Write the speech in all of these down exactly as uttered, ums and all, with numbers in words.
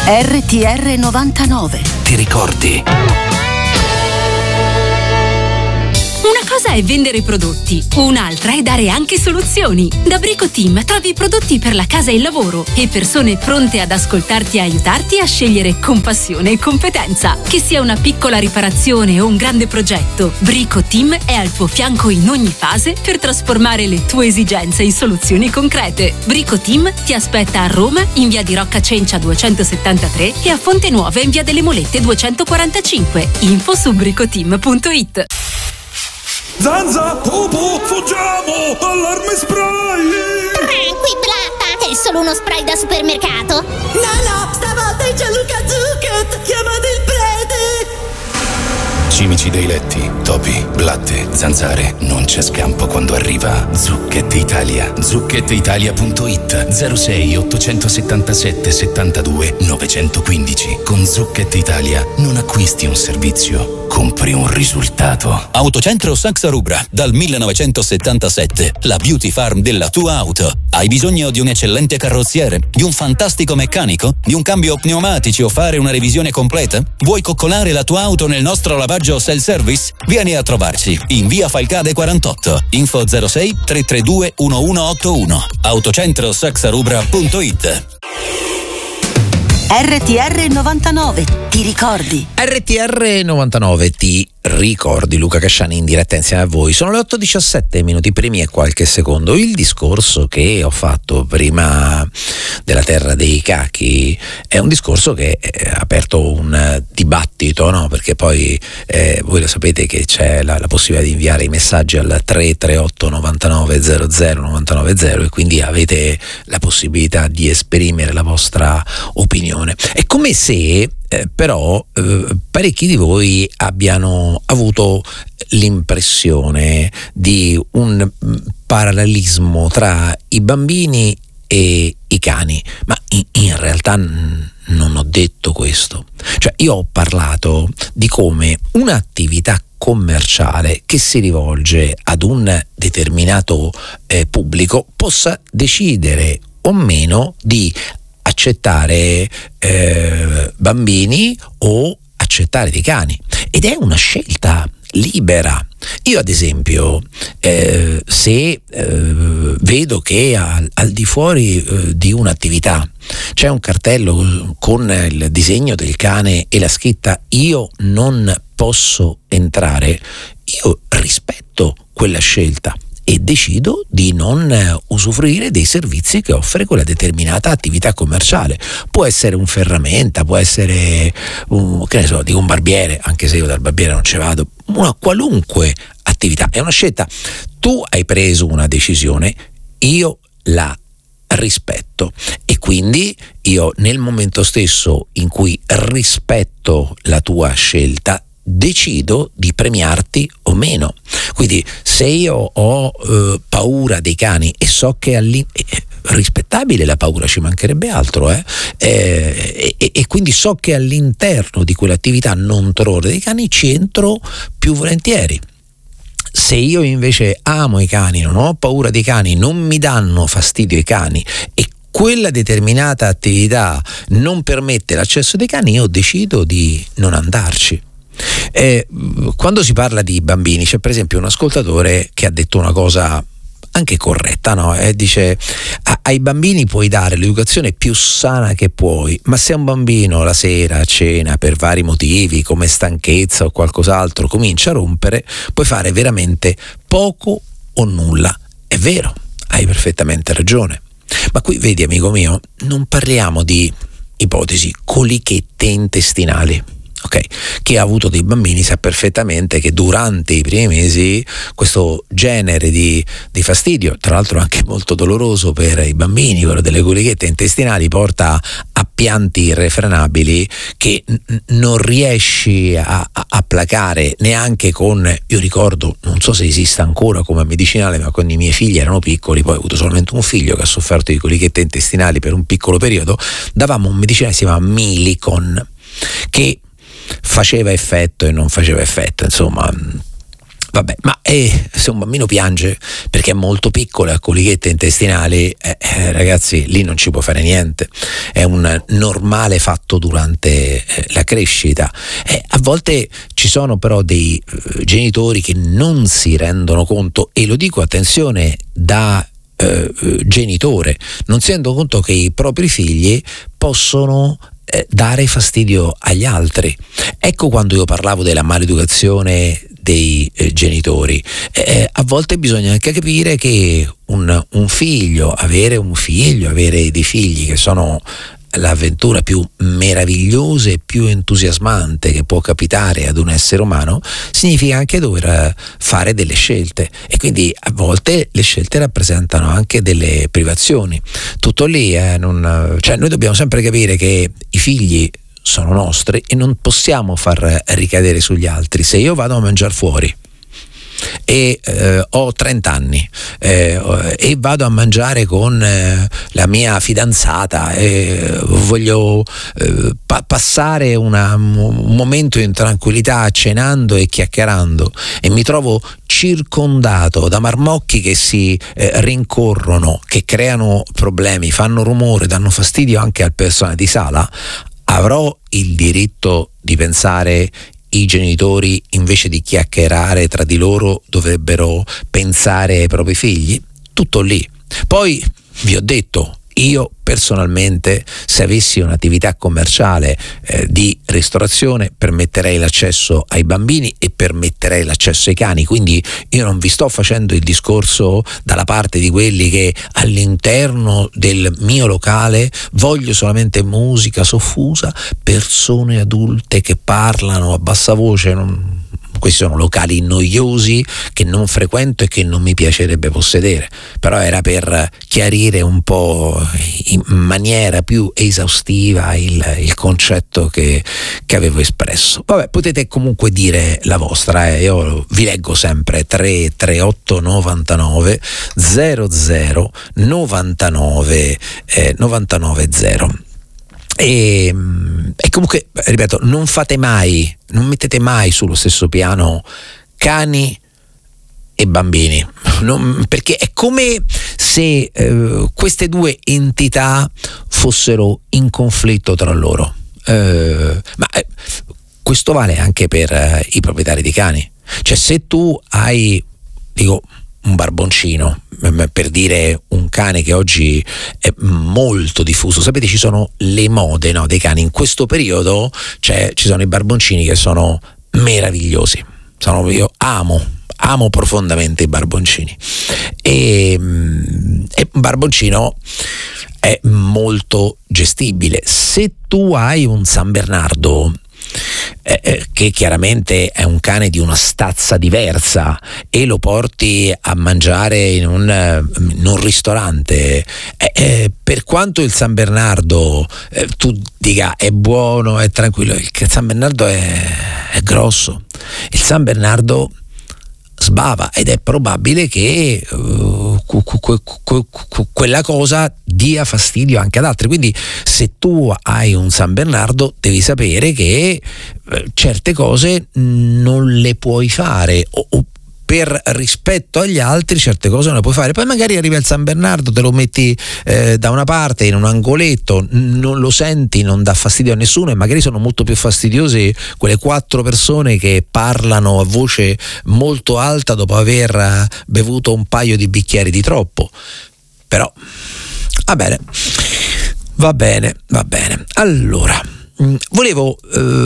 R T R novantanove. Ti ricordi? Una cosa è vendere prodotti, un'altra è dare anche soluzioni. Da Brico Team trovi prodotti per la casa e il lavoro e persone pronte ad ascoltarti e aiutarti a scegliere con passione e competenza. Che sia una piccola riparazione o un grande progetto, Brico Team è al tuo fianco in ogni fase per trasformare le tue esigenze in soluzioni concrete. Brico Team ti aspetta a Roma in via di Rocca Cencia duecentosettantatré e a Fonte Nuova in via delle Molette duecentoquarantacinque. Info su bricoteam punto it. Zanza, Popo, fuggiamo! Allarme spray! Tranquillata, è solo uno spray da supermercato. No, no, stavolta è Gianluca Zucchet! Chiamate il prete! Cimici dei letti, topi, blatte, zanzare. Non c'è scampo quando arriva Zucchet Italia. zucchet italia punto it. zero sei ottocentosettantasette settantadue novecentoquindici. Con Zucchet Italia non acquisti un servizio, compri un risultato. Autocentro Saxa Rubra, dal millenovecentosettantasette, la beauty farm della tua auto. Hai bisogno di un eccellente carrozziere, di un fantastico meccanico, di un cambio pneumatici o fare una revisione completa? Vuoi coccolare la tua auto nel nostro lavaggio self-service? Vieni a trovarci in via Falcade quarantotto. Info zero sei tre tre due uno uno otto uno. autocentro saxa rubra punto it. R T R novantanove, ti ricordi? R T R novantanove, ti ricordi? Luca Casciani in diretta insieme a voi. Sono le otto e diciassette, minuti primi e qualche secondo. Il discorso che ho fatto prima della terra dei cachi è un discorso che ha aperto un dibattito, no? Perché poi eh, voi lo sapete che c'è la, la possibilità di inviare i messaggi al tre tre otto novantanove zero zero novantanove zero e quindi avete la possibilità di esprimere la vostra opinione. È come se Eh, però eh, parecchi di voi abbiano avuto l'impressione di un parallelismo tra i bambini e i cani, ma in, in realtà n- non ho detto questo. Cioè, io ho parlato di come un'attività commerciale che si rivolge ad un determinato eh, pubblico possa decidere o meno di accettare eh, bambini o accettare dei cani, ed è una scelta libera. Io ad esempio eh, se eh, vedo che al, al di fuori eh, di un'attività c'è un cartello con il disegno del cane e la scritta "io non posso entrare", io rispetto quella scelta e decido di non usufruire dei servizi che offre quella determinata attività commerciale. Può essere un ferramenta, può essere un, che ne so, dico un barbiere, anche se io dal barbiere non ci vado, una qualunque attività, è una scelta. Tu hai preso una decisione, io la rispetto e quindi io nel momento stesso in cui rispetto la tua scelta decido di premiarti o meno. Quindi se io ho eh, paura dei cani e so che all'in- eh, rispettabile la paura, ci mancherebbe altro eh? Eh, e, e quindi so che all'interno di quell'attività non terrore dei cani ci entro più volentieri. Se io invece amo i cani, non ho paura dei cani, non mi danno fastidio i cani e quella determinata attività non permette l'accesso dei cani, io decido di non andarci. Eh, quando si parla di bambini c'è per esempio un ascoltatore che ha detto una cosa anche corretta, no? E dice: ai bambini puoi dare l'educazione più sana che puoi, ma se un bambino la sera a cena per vari motivi come stanchezza o qualcos'altro comincia a rompere, puoi fare veramente poco o nulla. È vero, hai perfettamente ragione, ma qui vedi amico mio, non parliamo di ipotesi colichette intestinali. Ok, chi ha avuto dei bambini sa perfettamente che durante i primi mesi questo genere di, di fastidio, tra l'altro anche molto doloroso per i bambini, quello delle colichette intestinali, porta a pianti irrefrenabili che n- non riesci a, a, a placare neanche con, io ricordo, non so se esista ancora come medicinale, ma quando i miei figli erano piccoli, poi ho avuto solamente un figlio che ha sofferto di colichette intestinali per un piccolo periodo, davamo un medicinale che si chiama Milicon, che faceva effetto e non faceva effetto, insomma Vabbè, ma eh, se un bambino piange perché è molto piccolo e ha colichette intestinali, eh, eh, ragazzi, lì non ci può fare niente. È un normale fatto durante eh, la crescita. Eh, a volte ci sono però dei eh, genitori che non si rendono conto, e lo dico, attenzione, da eh, genitore, non si rendono conto che i propri figli possono eh, dare fastidio agli altri. Ecco quando io parlavo della maleducazione dei eh, genitori, eh, a volte bisogna anche capire che un, un figlio, avere un figlio, avere dei figli che sono l'avventura più meravigliosa e più entusiasmante che può capitare ad un essere umano, significa anche dover fare delle scelte, e quindi a volte le scelte rappresentano anche delle privazioni. Tutto lì, eh, non, cioè noi dobbiamo sempre capire che i figli sono nostri e non possiamo far ricadere sugli altri. Se io vado a mangiare fuori e eh, ho trenta anni eh, e vado a mangiare con eh, la mia fidanzata e voglio eh, pa- passare una, un momento in tranquillità cenando e chiacchierando, e mi trovo circondato da marmocchi che si eh, rincorrono, che creano problemi, fanno rumore, danno fastidio anche al personale di sala, avrò il diritto di pensare: i genitori, invece di chiacchierare tra di loro, dovrebbero pensare ai propri figli? Tutto lì. Poi vi ho detto, io personalmente, se avessi un'attività commerciale eh, di ristorazione, permetterei l'accesso ai bambini e permetterei l'accesso ai cani. Quindi io non vi sto facendo il discorso dalla parte di quelli che all'interno del mio locale voglio solamente musica soffusa, persone adulte che parlano a bassa voce. Non... Questi sono locali noiosi che non frequento e che non mi piacerebbe possedere, però era per chiarire un po' in maniera più esaustiva il, il concetto che, che avevo espresso. Vabbè, potete comunque dire la vostra, eh. Io vi leggo sempre tre tre otto novantanove zero zero novantanove eh, novantanove zero. E, e comunque, ripeto, non fate mai, non mettete mai sullo stesso piano cani e bambini, non, perché è come se eh, queste due entità fossero in conflitto tra loro. Eh, ma eh, questo vale anche per eh, i proprietari di cani. Cioè, se tu hai, dico, un barboncino, per dire un cane che oggi è molto diffuso, sapete, ci sono le mode, no, dei cani in questo periodo, cioè ci sono i barboncini che sono meravigliosi, sono, io amo amo profondamente i barboncini, e, e un barboncino è molto gestibile. Se tu hai un San Bernardo Eh, eh, che chiaramente è un cane di una stazza diversa, e lo porti a mangiare in un, in un ristorante, eh, eh, per quanto il San Bernardo eh, tu dica è buono, è tranquillo, il San Bernardo è, è grosso, il San Bernardo sbava, ed è probabile che uh, cu- cu- cu- cu- cu- quella cosa dia fastidio anche ad altri. Quindi se tu hai un San Bernardo devi sapere che uh, certe cose non le puoi fare, o, o per rispetto agli altri certe cose non le puoi fare. Poi magari arriva il San Bernardo, te lo metti eh, da una parte in un angoletto, non lo senti, non dà fastidio a nessuno, e magari sono molto più fastidiose quelle quattro persone che parlano a voce molto alta dopo aver bevuto un paio di bicchieri di troppo. Però va bene, va bene, va bene. Allora, volevo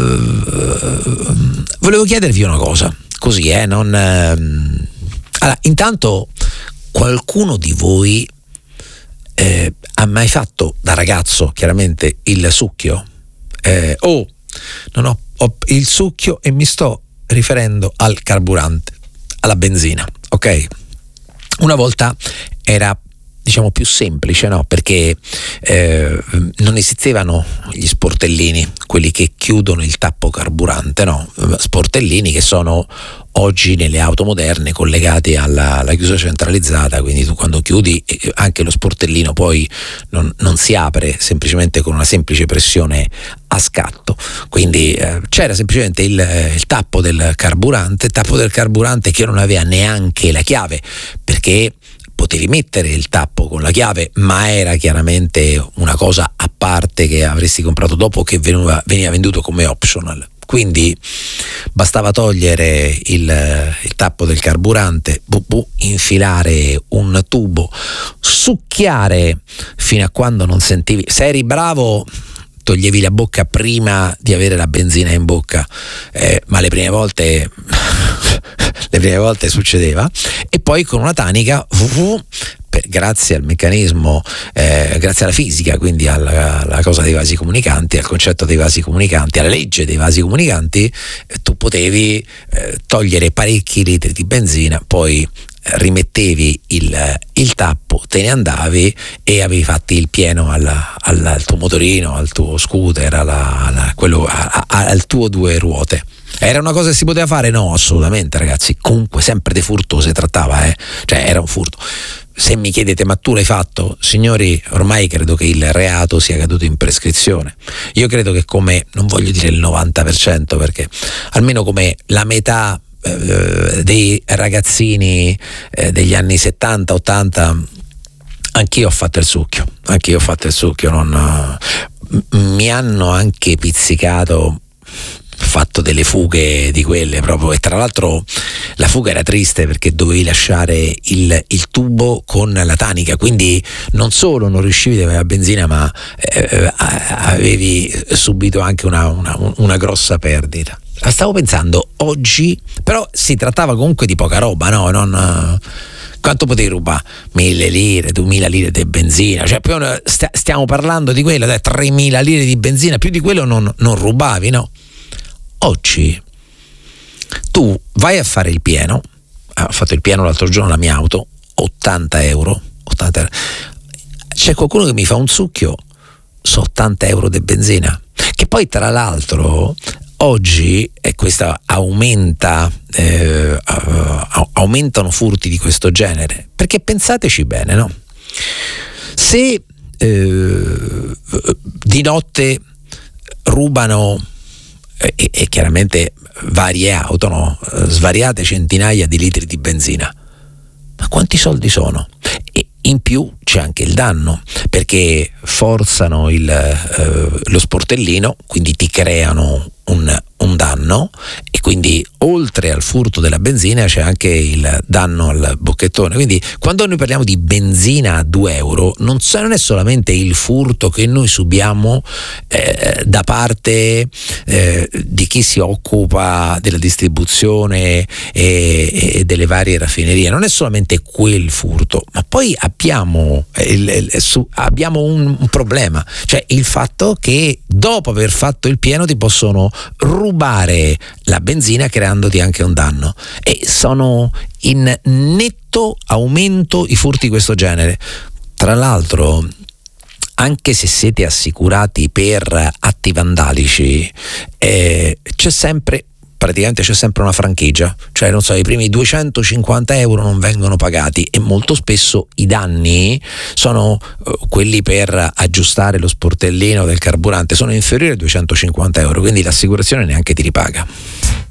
eh, volevo chiedervi una cosa. Così, eh, non. Ehm. Allora, intanto, qualcuno di voi eh, ha mai fatto da ragazzo, chiaramente, il succhio? Eh, oh, non ho, ho il succhio, e mi sto riferendo al carburante, alla benzina, ok? Una volta era diciamo più semplice, no? Perché eh, non esistevano gli sportellini, quelli che chiudono il tappo carburante, no? Sportellini che sono oggi nelle auto moderne collegati alla, alla chiusura centralizzata, quindi tu quando chiudi anche lo sportellino poi non, non si apre semplicemente con una semplice pressione a scatto, quindi eh, c'era semplicemente il, il tappo del carburante, il tappo del carburante che non aveva neanche la chiave, perché potevi mettere il tappo con la chiave, ma era chiaramente una cosa a parte che avresti comprato dopo, che veniva, veniva venduto come optional. Quindi bastava togliere il, il tappo del carburante, bu, bu, infilare un tubo, succhiare fino a quando non sentivi. Se eri bravo toglievi la bocca prima di avere la benzina in bocca, eh, ma le prime volte le prime volte succedeva, e poi con una tanica uh, per, grazie al meccanismo, eh, grazie alla fisica, quindi alla, alla cosa dei vasi comunicanti, al concetto dei vasi comunicanti, alla legge dei vasi comunicanti, eh, tu potevi eh, togliere parecchi litri di benzina, poi rimettevi il, il tappo, te ne andavi e avevi fatto il pieno al, al, al tuo motorino, al tuo scooter, alla, alla, quello, a, a, al tuo due ruote. Era una cosa che si poteva fare? No, assolutamente, ragazzi. Comunque sempre di furto si trattava, eh? Cioè era un furto. Se mi chiedete, ma tu l'hai fatto? Signori, ormai credo che il reato sia caduto in prescrizione. Io credo che come, non voglio dire il novanta per cento, perché almeno come la metà dei ragazzini eh, degli anni settanta ottanta, anch'io ho fatto il succhio, anch'io ho fatto il succhio, non, mi hanno anche pizzicato, fatto delle fughe di quelle proprio, e tra l'altro la fuga era triste perché dovevi lasciare il, il tubo con la tanica, quindi non solo non riuscivi ad avere la benzina, ma eh, avevi subito anche una, una, una grossa perdita. Stavo pensando oggi, però si trattava comunque di poca roba, no? Non, quanto potevi rubare? Mille lire, duemila lire di benzina, cioè più st- stiamo parlando di quello, dai, tremila lire di benzina, più di quello non, non rubavi, no? Oggi tu vai a fare il pieno, ho fatto il pieno l'altro giorno la mia auto, ottanta euro, ottanta euro. C'è qualcuno che mi fa un succhio, su ottanta euro di benzina, che poi tra l'altro oggi, e questa aumenta, eh, aumentano furti di questo genere, perché pensateci bene, no? Se eh, di notte rubano e, e chiaramente varie auto, no? Svariate centinaia di litri di benzina, ma quanti soldi sono? E in più c'è anche il danno, perché forzano il, eh, lo sportellino, quindi ti creano un, un danno, e quindi oltre al furto della benzina c'è anche il danno al bocchettone. Quindi quando noi parliamo di benzina a due euro non, non è solamente il furto che noi subiamo eh, da parte eh, di chi si occupa della distribuzione e, e delle varie raffinerie, non è solamente quel furto, ma poi abbiamo, il, il, su, abbiamo un, un problema, cioè il fatto che dopo aver fatto il pieno ti possono rubare la benzina creandoti anche un danno, e sono in netto aumento i furti di questo genere. Tra l'altro, anche se siete assicurati per atti vandalici, eh, c'è sempre praticamente c'è sempre una franchigia, cioè non so, i primi duecentocinquanta euro non vengono pagati, e molto spesso i danni sono uh, quelli per aggiustare lo sportellino del carburante sono inferiori ai duecentocinquanta euro, quindi l'assicurazione neanche ti ripaga.